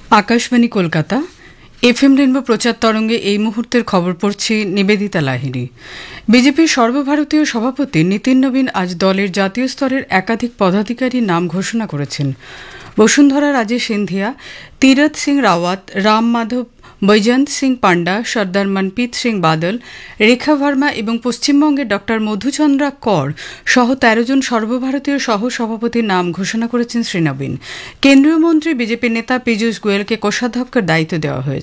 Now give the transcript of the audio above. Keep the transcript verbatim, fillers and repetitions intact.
Akashvani Kolkata FM rainbow প্রচার তরঙ্গে এই মুহূর্তের খবর পড়ছি নিবেদিতা লাহিড়ী। বিজেপির সর্বভারতীয় সভাপতি নীতিন নবীন আজ দলের জাতীয় স্তরের একাধিক পদাধিকারীর নাম ঘোষণা করেছেন। বসুন্ধরা রাজে সিন্ধিয়া, তীরথ সিং রাওয়াত, রাম মাধব, বৈজয়ন্ত সিং পান্ডা, সর্দার মনপ্রীত সিং বাদল, রেখা ভার্মা এবং পশ্চিমবঙ্গের ডক্টর মধুচন্দ্রা কর সহ তেরো জন সর্বভারতীয় সহ সভাপতির নাম ঘোষণা করেছেন শ্রী নবীন। কেন্দ্রীয় মন্ত্রী বিজেপি নেতা পীযূষ গোয়েলকে কোষাধ্যক্ষের দায়িত্ব দেওয়া হয়েছে।